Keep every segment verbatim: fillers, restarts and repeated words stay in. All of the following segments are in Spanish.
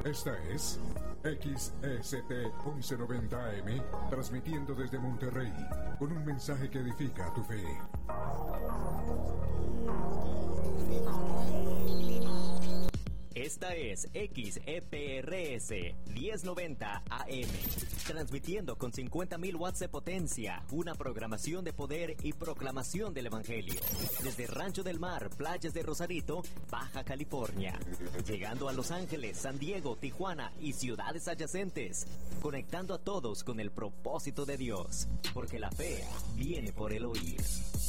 Esta es X S T once noventa A M, transmitiendo desde Monterrey, con un mensaje que edifica tu fe. Esta es X E P R S diez noventa A M, transmitiendo con cincuenta mil watts de potencia, una programación de poder y proclamación del Evangelio. Desde Rancho del Mar, playas de Rosarito, Baja California, llegando a Los Ángeles, San Diego, Tijuana y ciudades adyacentes, conectando a todos con el propósito de Dios, porque la fe viene por el oír.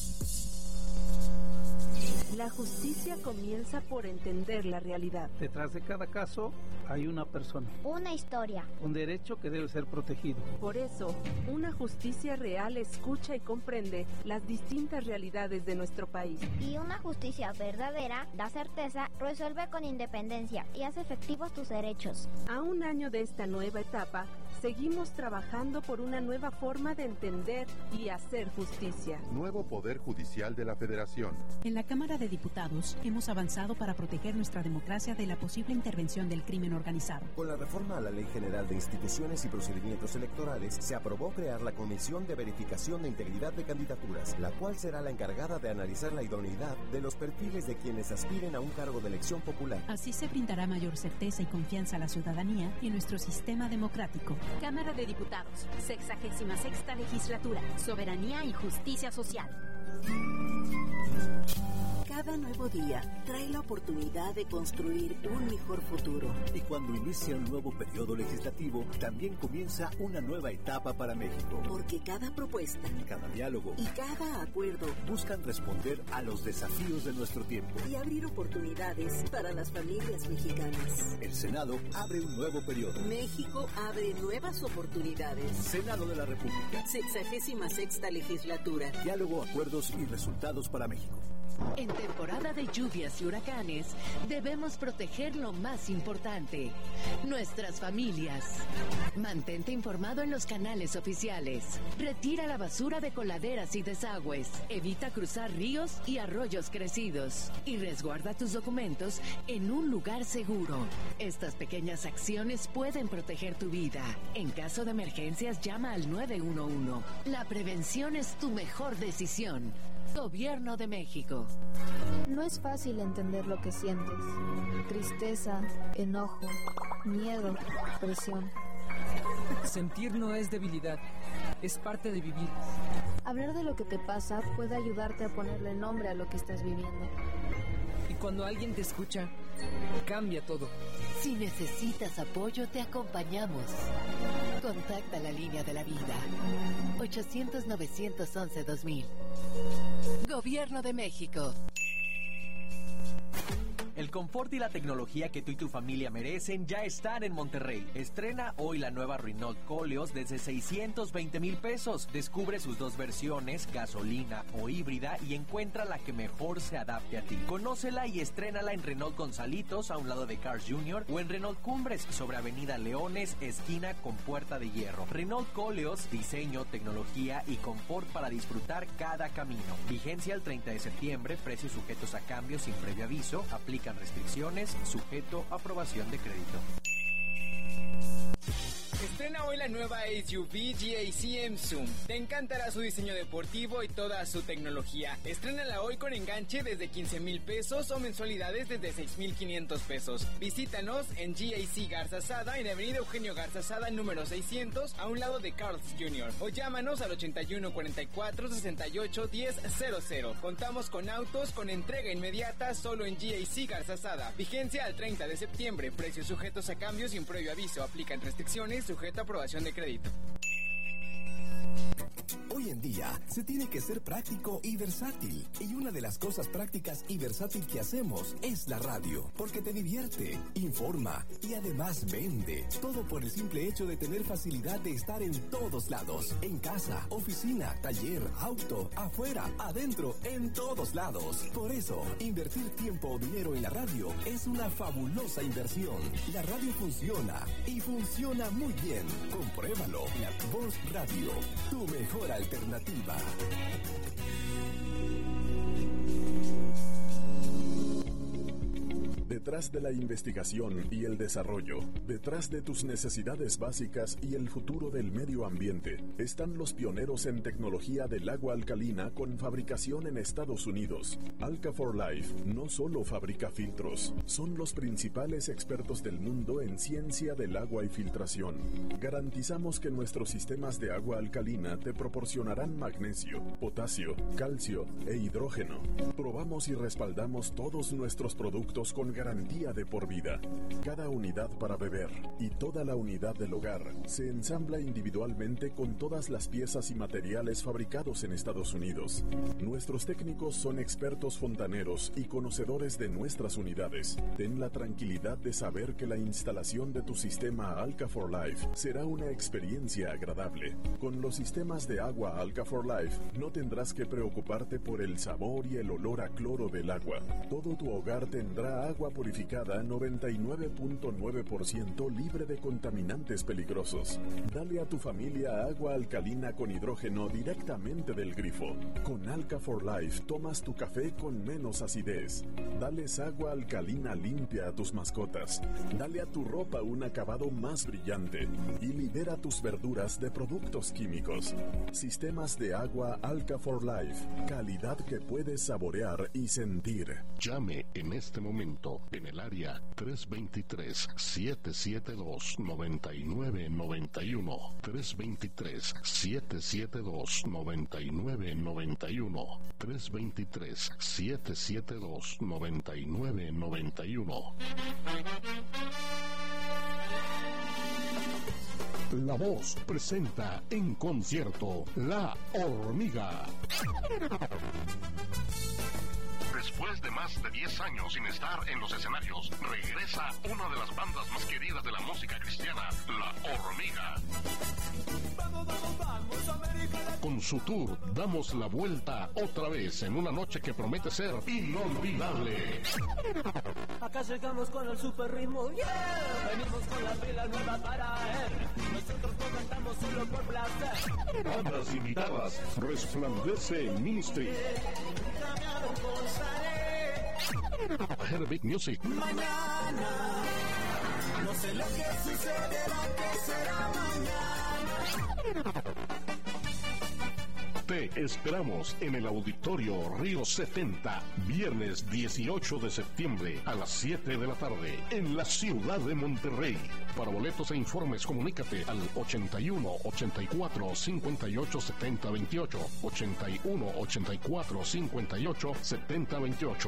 La justicia comienza por entender la realidad. Detrás de cada caso hay una persona. Una historia. Un derecho que debe ser protegido. Por eso, una justicia real escucha y comprende las distintas realidades de nuestro país. Y una justicia verdadera da certeza, resuelve con independencia y hace efectivos tus derechos. A un año de esta nueva etapa, seguimos trabajando por una nueva forma de entender y hacer justicia. Nuevo Poder Judicial de la Federación. En la Cámara de Diputados hemos avanzado para proteger nuestra democracia de la posible intervención del crimen organizado. Con la reforma a la Ley General de Instituciones y Procedimientos Electorales, se aprobó crear la Comisión de Verificación de Integridad de Candidaturas, la cual será la encargada de analizar la idoneidad de los perfiles de quienes aspiren a un cargo de elección popular. Así se brindará mayor certeza y confianza a la ciudadanía y en nuestro sistema democrático. Cámara de Diputados, sexagésima sexta legislatura, soberanía y justicia social. Cada nuevo día trae la oportunidad de construir un mejor futuro. Y cuando inicia un nuevo periodo legislativo, también comienza una nueva etapa para México. Porque cada propuesta, cada diálogo y cada acuerdo buscan responder a los desafíos de nuestro tiempo y abrir oportunidades para las familias mexicanas. El Senado abre un nuevo periodo. México abre nuevas oportunidades. Senado de la República. Sexagésima sexta legislatura. Diálogo, acuerdos y resultados para México. En temporada de lluvias y huracanes, debemos proteger lo más importante, nuestras familias. Mantente informado en los canales oficiales. Retira la basura de coladeras y desagües. Evita cruzar ríos y arroyos crecidos. Y resguarda tus documentos en un lugar seguro. Estas pequeñas acciones pueden proteger tu vida. En caso de emergencias, llama al nueve uno uno. La prevención es tu mejor decisión. Gobierno de México. No es fácil entender lo que sientes. Tristeza, enojo, miedo, presión. Sentir no es debilidad, es parte de vivir. Hablar de lo que te pasa puede ayudarte a ponerle nombre a lo que estás viviendo. Y cuando alguien te escucha, cambia todo. Si necesitas apoyo, te acompañamos. Contacta la línea de la vida. ochocientos, novecientos once, dos mil. Gobierno de México. El confort y la tecnología que tú y tu familia merecen ya están en Monterrey. Estrena hoy la nueva Renault Koleos desde seiscientos veinte mil pesos. Descubre sus dos versiones, gasolina o híbrida, y encuentra la que mejor se adapte a ti. Conócela y estrénala en Renault Gonzalitos, a un lado de Cars Junior, o en Renault Cumbres, sobre Avenida Leones, esquina con Puerta de Hierro. Renault Koleos, diseño, tecnología y confort para disfrutar cada camino. Vigencia el treinta de septiembre, precios sujetos a cambios sin previo aviso. Aplica restricciones, sujeto a aprobación de crédito. Estrena hoy la nueva S U V G A C M Zoom. Te encantará su diseño deportivo y toda su tecnología. Estrénala hoy con enganche desde quince mil pesos o mensualidades desde seis mil quinientos pesos. Visítanos en G A C Garza Sada, en Avenida Eugenio Garza Sada, número seiscientos, a un lado de Carl's Junior O llámanos al ochenta y uno, cuarenta y cuatro, sesenta y ocho, diez, cero cero. Contamos con autos con entrega inmediata solo en G A C Garza Sada. Vigencia al treinta de septiembre. Precios sujetos a cambios sin previo aviso. Aplican restricciones, sujeto a aprobación de crédito. Hoy en día se tiene que ser práctico y versátil. Y una de las cosas prácticas y versátil que hacemos es la radio. Porque te divierte, informa y además vende. Todo por el simple hecho de tener facilidad de estar en todos lados. En casa, oficina, taller, auto, afuera, adentro, en todos lados. Por eso, invertir tiempo o dinero en la radio es una fabulosa inversión. La radio funciona y funciona muy bien. Compruébalo. La Voz Radio, tu mejor alternativa. Detrás de la investigación y el desarrollo, detrás de tus necesidades básicas y el futuro del medio ambiente, están los pioneros en tecnología del agua alcalina con fabricación en Estados Unidos. Alka for Life no solo fabrica filtros, son los principales expertos del mundo en ciencia del agua y filtración. Garantizamos que nuestros sistemas de agua alcalina te proporcionarán magnesio, potasio, calcio e hidrógeno. Probamos y respaldamos todos nuestros productos con garantía de por vida. Cada unidad para beber y toda la unidad del hogar se ensambla individualmente con todas las piezas y materiales fabricados en Estados Unidos. Nuestros técnicos son expertos fontaneros y conocedores de nuestras unidades. Ten la tranquilidad de saber que la instalación de tu sistema Alka for Life será una experiencia agradable. Con los sistemas de agua Alka for Life no tendrás que preocuparte por el sabor y el olor a cloro del agua. Todo tu hogar tendrá agua purificada noventa y nueve punto nueve por ciento libre de contaminantes peligrosos. Dale a tu familia agua alcalina con hidrógeno directamente del grifo. Con Alka for Life tomas tu café con menos acidez. Dales agua alcalina limpia a tus mascotas. Dale a tu ropa un acabado más brillante y libera tus verduras de productos químicos. Sistemas de agua Alka for Life. Calidad que puedes saborear y sentir. Llame en este momento en el área tres dos tres, siete siete dos, nueve nueve nueve uno, tres dos tres, siete siete dos, nueve nueve nueve uno, tres dos tres, siete siete dos, nueve nueve nueve uno. La Voz presenta en concierto La Hormiga. Después de más de diez años sin estar en los escenarios, regresa una de las bandas más queridas de la música cristiana, La Hormiga. Vamos, vamos, vamos, América. Con su tour, damos la vuelta otra vez en una noche que promete ser inolvidable. Acá llegamos con el super ritmo, yeah. Venimos con la pila nueva para él. Nosotros no cantamos solo por placer. Bandas invitadas, Resplandece Ministry. Herbig Music. Mañana, no sé lo que sucederá, que será mañana. Te esperamos en el Auditorio Río setenta, viernes dieciocho de septiembre a las siete de la tarde, en la ciudad de Monterrey. Para boletos e informes, comunícate al ochenta y uno, ochenta y cuatro, cincuenta y ocho, setenta, veintiocho, ochenta y uno, ochenta y cuatro, cincuenta y ocho, setenta, veintiocho.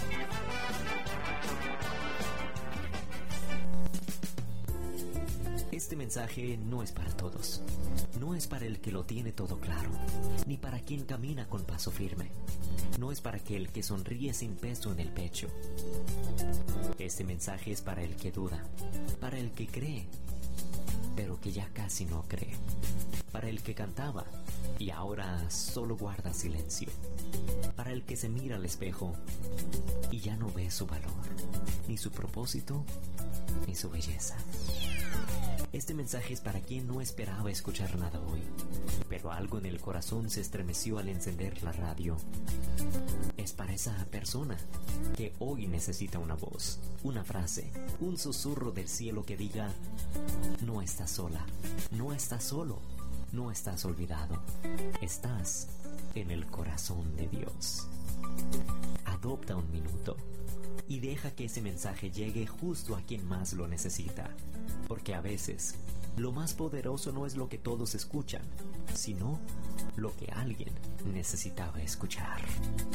Este mensaje no es para todos. No es para el que lo tiene todo claro, ni para quien camina con paso firme. No es para aquel que sonríe sin peso en el pecho. Este mensaje es para el que duda, para el que cree, pero que ya casi no cree. Para el que cantaba y ahora solo guarda silencio. Para el que se mira al espejo y ya no ve su valor, ni su propósito, ni su belleza. Este mensaje es para quien no esperaba escuchar nada hoy, pero algo en el corazón se estremeció al encender la radio. Es para esa persona que hoy necesita una voz, una frase, un susurro del cielo que diga: no estás sola, no estás solo, no estás olvidado, estás en el corazón de Dios. Adopta un minuto y deja que ese mensaje llegue justo a quien más lo necesita. Porque a veces, lo más poderoso no es lo que todos escuchan, sino lo que alguien necesitaba escuchar.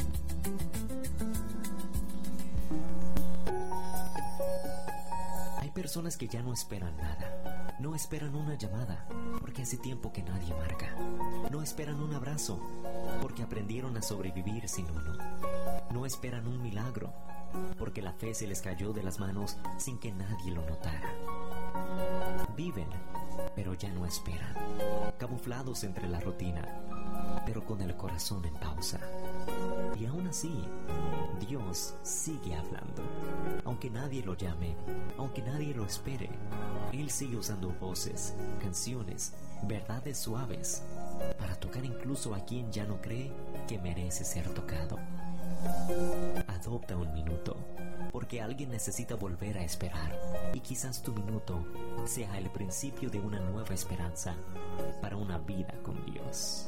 Hay personas que ya no esperan nada. No esperan una llamada, porque hace tiempo que nadie marca. No esperan un abrazo, porque aprendieron a sobrevivir sin uno. No esperan un milagro, porque la fe se les cayó de las manos sin que nadie lo notara. Viven, pero ya no esperan, camuflados entre la rutina, pero con el corazón en pausa. Y aún así, Dios sigue hablando. Aunque nadie lo llame, aunque nadie lo espere, Él sigue usando voces, canciones, verdades suaves, para tocar incluso a quien ya no cree que merece ser tocado. Adopta un minuto porque alguien necesita volver a esperar. Y quizás tu minuto sea el principio de una nueva esperanza para una vida con Dios.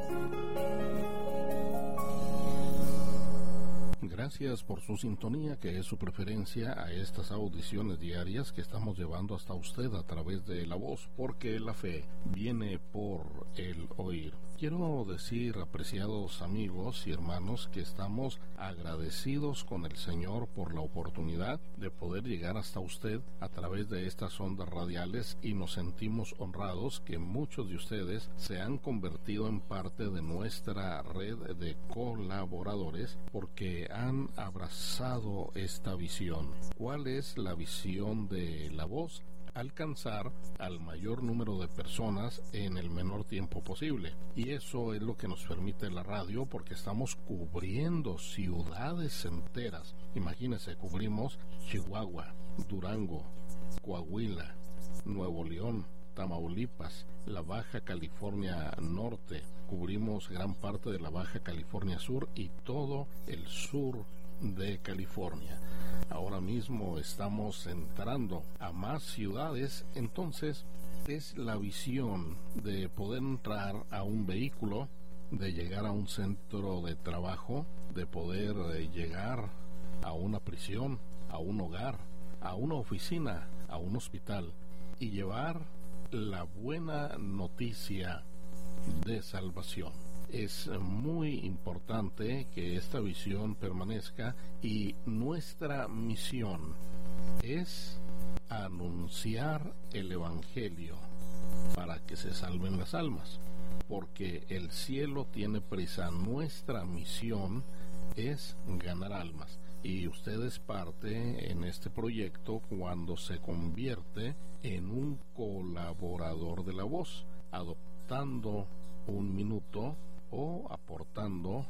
Gracias por su sintonía, que es su preferencia a estas audiciones diarias que estamos llevando hasta usted a través de la voz, porque la fe viene por el oír. Quiero decir, apreciados amigos y hermanos, que estamos agradecidos con el Señor por la oportunidad de poder llegar hasta usted a través de estas ondas radiales, y nos sentimos honrados que muchos de ustedes se han convertido en parte de nuestra red de colaboradores porque han abrazado esta visión. ¿Cuál es la visión de la voz? Alcanzar al mayor número de personas en el menor tiempo posible, y eso es lo que nos permite la radio, porque estamos cubriendo ciudades enteras. Imagínense, cubrimos Chihuahua, Durango, Coahuila, Nuevo León, Tamaulipas, la Baja California Norte, cubrimos gran parte de la Baja California Sur y todo el sur de California. Ahora mismo estamos entrando a más ciudades, entonces es la visión de poder entrar a un vehículo, de llegar a un centro de trabajo, de poder eh, llegar a una prisión, a un hogar, a una oficina, a un hospital, y llevar la buena noticia de salvación. Es muy importante que esta visión permanezca, y nuestra misión es anunciar el Evangelio para que se salven las almas, porque el cielo tiene prisa. Nuestra misión es ganar almas, y usted es parte en este proyecto cuando se convierte en un colaborador de la voz, adoptando un minuto o aportando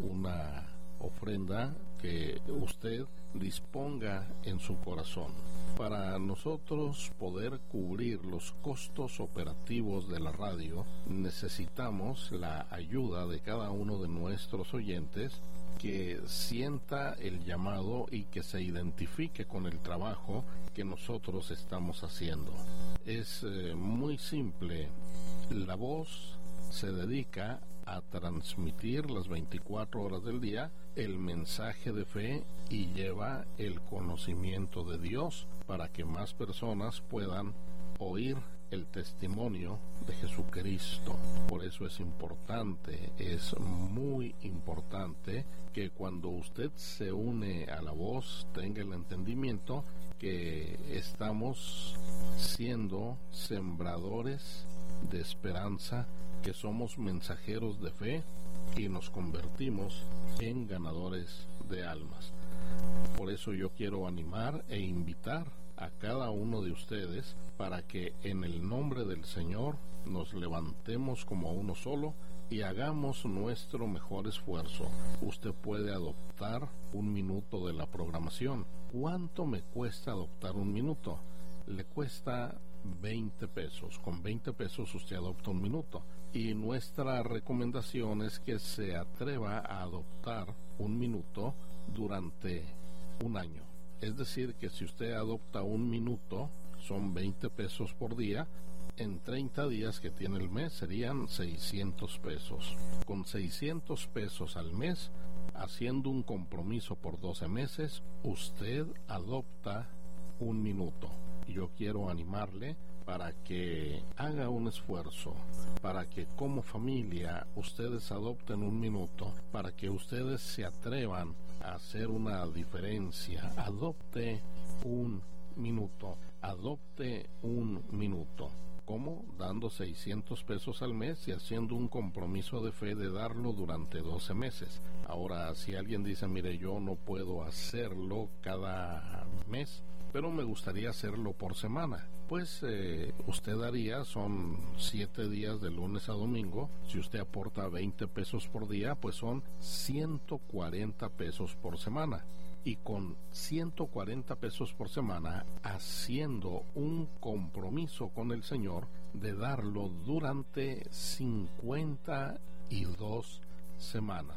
una ofrenda que usted disponga en su corazón. Para nosotros poder cubrir los costos operativos de la radio, necesitamos la ayuda de cada uno de nuestros oyentes que sienta el llamado y que se identifique con el trabajo que nosotros estamos haciendo. Es eh, muy simple. La voz se dedica a transmitir las veinticuatro horas del día el mensaje de fe y lleva el conocimiento de Dios para que más personas puedan oír el testimonio de Jesucristo. Por eso es importante, es muy importante que cuando usted se une a la voz tenga el entendimiento que estamos siendo sembradores de esperanza, que somos mensajeros de fe y nos convertimos en ganadores de almas. Por eso yo quiero animar e invitar a cada uno de ustedes para que en el nombre del Señor nos levantemos como uno solo y hagamos nuestro mejor esfuerzo. Usted puede adoptar un minuto de la programación. ¿Cuánto me cuesta adoptar un minuto? Le cuesta veinte pesos. Con veinte pesos usted adopta un minuto. Y nuestra recomendación es que se atreva a adoptar un minuto durante un año. Es decir, que si usted adopta un minuto, son veinte pesos por día. En treinta días que tiene el mes serían seiscientos pesos. Con seiscientos pesos al mes, haciendo un compromiso por doce meses, usted adopta un minuto. Y yo quiero animarle para que haga un esfuerzo, para que como familia ustedes adopten un minuto, para que ustedes se atrevan a hacer una diferencia. Adopte un minuto, adopte un minuto. ¿Cómo? Dando seiscientos pesos al mes y haciendo un compromiso de fe de darlo durante doce meses. Ahora, si alguien dice, mire, yo no puedo hacerlo cada mes, pero me gustaría hacerlo por semana, pues eh, usted haría, son siete días de lunes a domingo. Si usted aporta veinte pesos por día, pues son ciento cuarenta pesos por semana. Y con ciento cuarenta pesos por semana, haciendo un compromiso con el Señor de darlo durante cincuenta y dos semanas.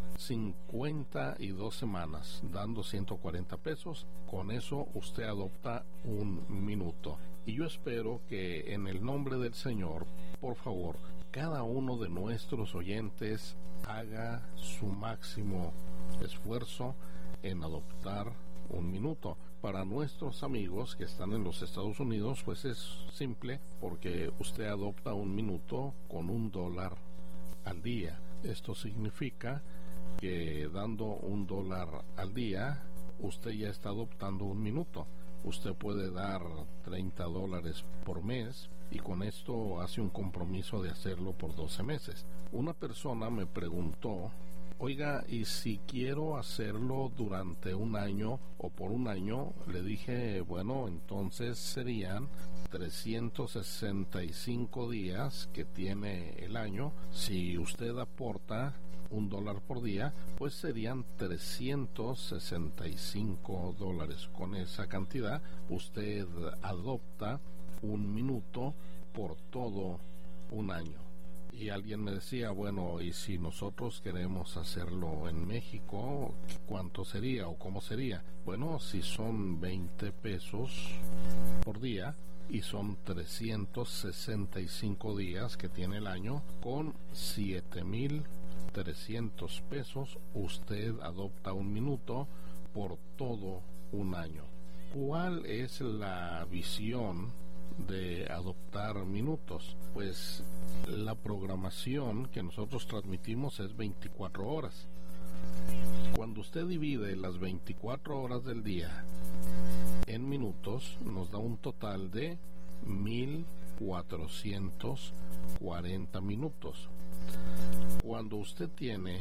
cincuenta y dos semanas, dando ciento cuarenta pesos. Con eso usted adopta un minuto. Y yo espero que en el nombre del Señor, por favor, cada uno de nuestros oyentes haga su máximo esfuerzo en adoptar un minuto. Para nuestros amigos que están en los Estados Unidos, pues es simple, porque usted adopta un minuto con un dólar al día. Esto significa que dando un dólar al día, usted ya está adoptando un minuto. Usted puede dar treinta dólares por mes y con esto hace un compromiso de hacerlo por doce meses. Una persona me preguntó, oiga, ¿y si quiero hacerlo durante un año o por un año? Le dije, bueno, entonces serían trescientos sesenta y cinco días que tiene el año. Si usted aporta un dólar por día, pues serían trescientos sesenta y cinco dólares. Con esa cantidad usted adopta un minuto por todo un año. Y alguien me decía, bueno, y si nosotros queremos hacerlo en México, ¿cuánto sería o cómo sería? Bueno, si son veinte pesos por día y son trescientos sesenta y cinco días que tiene el año, con siete mil trescientos pesos usted adopta un minuto por todo un año. ¿Cuál es la visión de adoptar minutos? Pues la programación que nosotros transmitimos es veinticuatro horas. Cuando usted divide las veinticuatro horas del día en minutos, nos da un total de mil cuatrocientos cuarenta minutos. Cuando usted tiene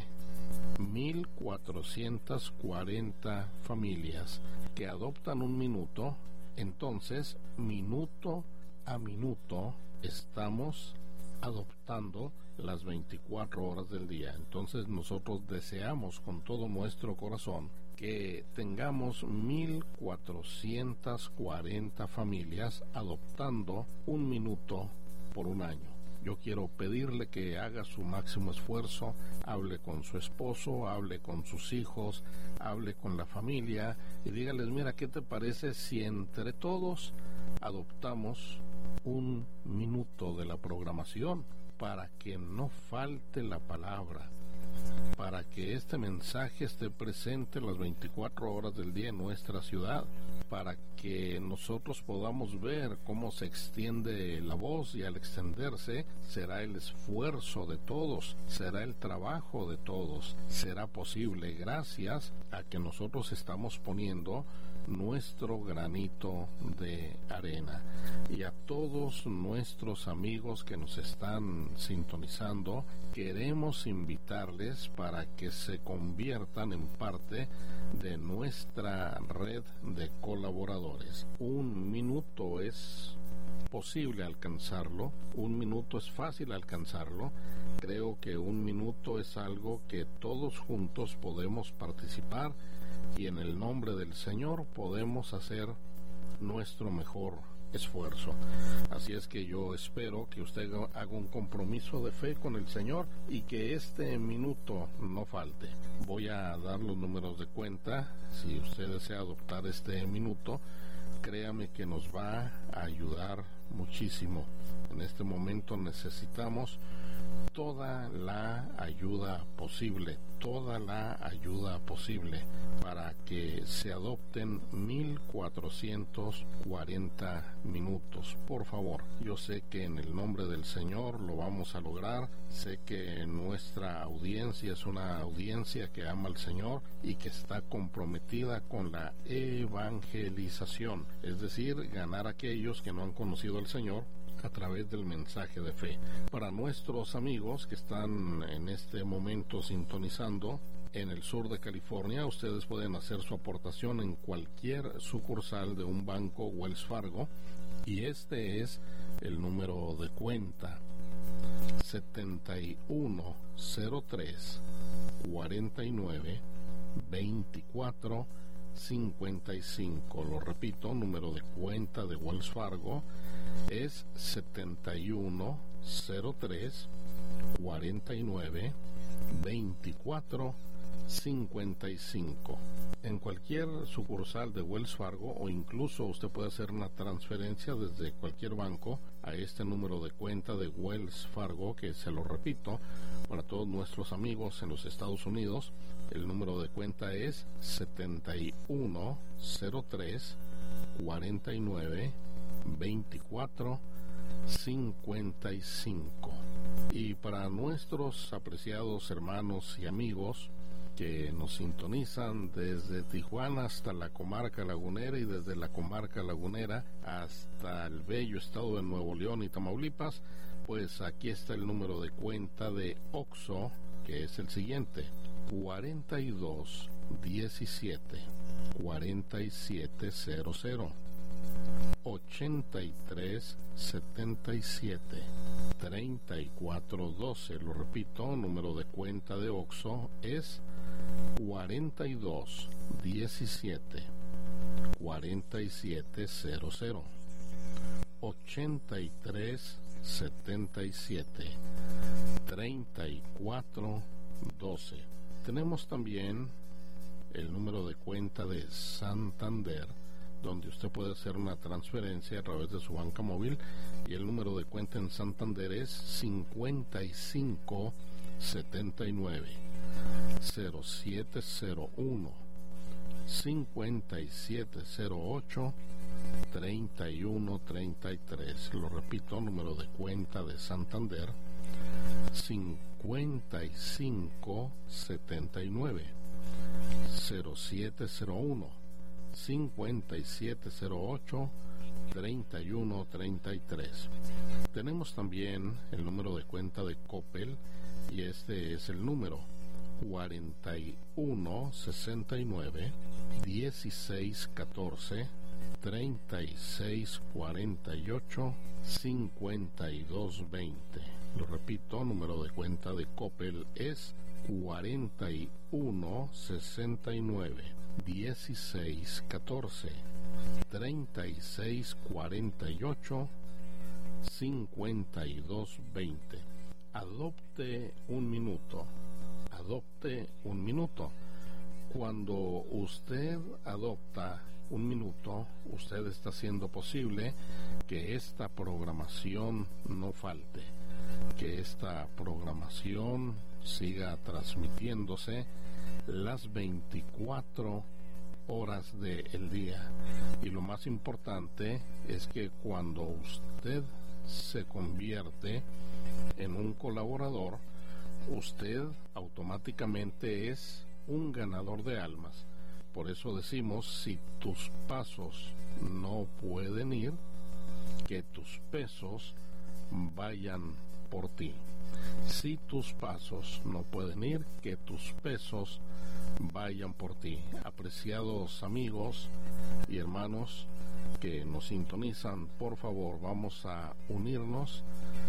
mil cuatrocientas cuarenta familias que adoptan un minuto, entonces minuto a minuto estamos adoptando las veinticuatro horas del día. Entonces nosotros deseamos con todo nuestro corazón que tengamos mil cuatrocientas cuarenta familias adoptando un minuto por un año. Yo quiero pedirle que haga su máximo esfuerzo, hable con su esposo, hable con sus hijos, hable con la familia y dígales, mira, ¿qué te parece si entre todos adoptamos un minuto de la programación para que no falte la palabra, para que este mensaje esté presente las veinticuatro horas del día en nuestra ciudad, para que nosotros podamos ver cómo se extiende la voz, y al extenderse será el esfuerzo de todos, será el trabajo de todos, será posible gracias a que nosotros estamos poniendo nuestro granito de arena. Y a todos nuestros amigos que nos están sintonizando, queremos invitarles para que se conviertan en parte de nuestra red de colaboradores. Un minuto es posible alcanzarlo, un minuto es fácil alcanzarlo. Creo que un minuto es algo que todos juntos podemos participar y en el nombre del Señor podemos hacer nuestro mejor esfuerzo. Así es que yo espero que usted haga un compromiso de fe con el Señor y que este minuto no falte. Voy a dar los números de cuenta. Si usted desea adoptar este minuto, créame que nos va a ayudar muchísimo. En este momento necesitamos toda la ayuda posible, toda la ayuda posible para que se adopten mil cuatrocientos cuarenta minutos. Por favor, yo sé que en el nombre del Señor lo vamos a lograr. Sé que nuestra audiencia es una audiencia que ama al Señor y que está comprometida con la evangelización, es decir, ganar a aquellos que no han conocido al Señor a través del mensaje de fe. Para nuestros amigos que están en este momento sintonizando en el sur de California, ustedes pueden hacer su aportación en cualquier sucursal de un banco Wells Fargo, y este es el número de cuenta: setenta y uno cero tres cuarenta y nueve veinticuatro cincuenta y cinco. Lo repito, número de cuenta de Wells Fargo es setenta y uno cero tres cuarenta y nueve veinticuatro cincuenta y cinco. En cualquier sucursal de Wells Fargo, o incluso usted puede hacer una transferencia desde cualquier banco a este número de cuenta de Wells Fargo, que se lo repito para todos nuestros amigos en los Estados Unidos. El número de cuenta es setenta y uno cero tres cuarenta y nueve veinticuatro cincuenta y cinco. Y para nuestros apreciados hermanos y amigos que nos sintonizan desde Tijuana hasta la comarca lagunera y desde la comarca lagunera hasta el bello estado de Nuevo León y Tamaulipas, pues aquí está el número de cuenta de OXXO, que es el siguiente: cuarenta y dos diecisiete cuarenta y siete cero cero, ochenta y tres setenta y siete treinta y cuatro doce. Lo repito, número de cuenta de OXXO es cuarenta y dos diecisiete cuarenta y siete cero cero, ochenta y tres setenta y siete treinta y cuatro doce. Tenemos también el número de cuenta de Santander, donde usted puede hacer una transferencia a través de su banca móvil, y el número de cuenta en Santander es cincuenta y cinco setenta y nueve cero siete cero uno, cincuenta y siete cero ocho treinta y uno treinta y tres. Lo repito, número de cuenta de Santander cincuenta y cinco setenta y nueve cero siete cero uno, cincuenta y siete cero ocho treinta y uno treinta y tres. Tenemos también el número de cuenta de Coppel, y este es el número cuarenta y uno sesenta y nueve dieciséis catorce treinta y seis cuarenta y ocho cincuenta y dos veinte. Lo repito, número de cuenta de Coppel es cuarenta y uno sesenta y nueve dieciséis catorce treinta y seis cuarenta y ocho cincuenta y dos veinte. Adopte un minuto. Adopte un minuto. Cuando usted adopta un minuto, usted está haciendo posible que esta programación no falte, que esta programación siga transmitiéndose las veinticuatro horas del día. Y lo más importante es que cuando usted se convierte en un colaborador, usted automáticamente es un ganador de almas. Por eso decimos, si tus pasos no pueden ir, que tus pesos vayan por ti. Si tus pasos no pueden ir, que tus pesos vayan por ti. Apreciados amigos y hermanos que nos sintonizan, por favor, vamos a unirnos,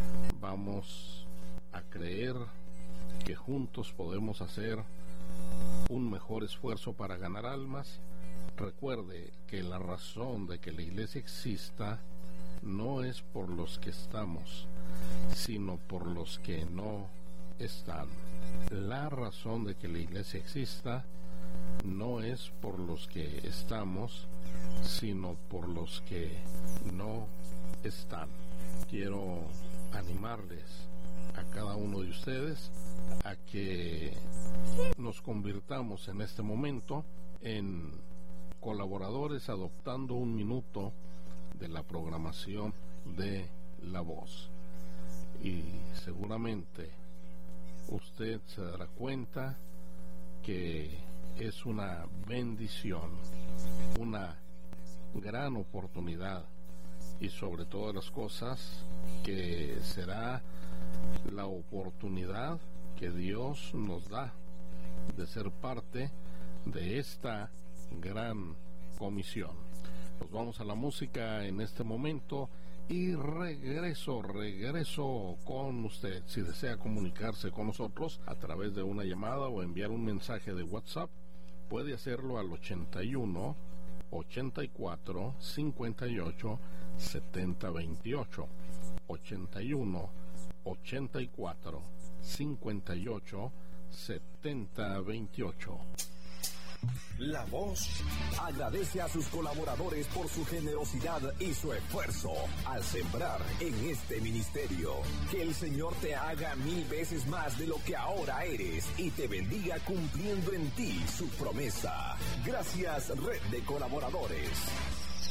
vamos a creer que juntos podemos hacer un mejor esfuerzo para ganar almas. Recuerde que la razón de que la iglesia exista no es por los que estamos, sino por los que no están. La razón de que la iglesia exista no es por los que estamos, sino por los que no están. Quiero animarles a cada uno de ustedes a que nos convirtamos en este momento en colaboradores, adoptando un minuto de la programación de La Voz. Y seguramente usted se dará cuenta que es una bendición, una gran oportunidad, y sobre todas las cosas que será la oportunidad que Dios nos da de ser parte de esta gran comisión. Nos vamos a la música en este momento y regreso, regreso con usted. Si desea comunicarse con nosotros a través de una llamada o enviar un mensaje de WhatsApp, puede hacerlo al ochenta y uno ochenta y cuatro cincuenta y ocho setenta veintiocho, ochenta y uno ochenta y cuatro cincuenta y ocho setenta veintiocho. La Voz agradece a sus colaboradores por su generosidad y su esfuerzo al sembrar en este ministerio. Que el Señor te haga mil veces más de lo que ahora eres y te bendiga cumpliendo en ti su promesa. Gracias, Red de Colaboradores.